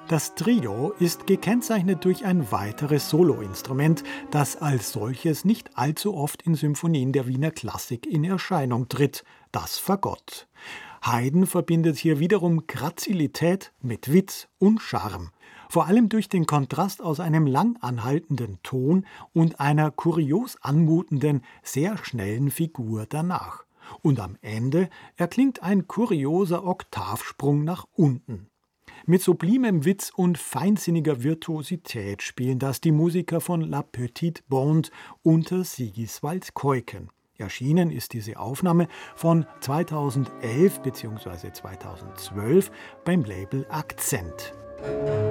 Das Trio ist gekennzeichnet durch ein weiteres Soloinstrument, das als solches nicht allzu oft in Symphonien der Wiener Klassik in Erscheinung tritt, das Fagott. Haydn verbindet hier wiederum Grazilität mit Witz und Charme. Vor allem durch den Kontrast aus einem lang anhaltenden Ton und einer kurios anmutenden, sehr schnellen Figur danach. Und am Ende erklingt ein kurioser Oktavsprung nach unten. Mit sublimem Witz und feinsinniger Virtuosität spielen das die Musiker von La Petite Bande unter Sigiswald Keuken. Erschienen ist diese Aufnahme von 2011 bzw. 2012 beim Label Akzent.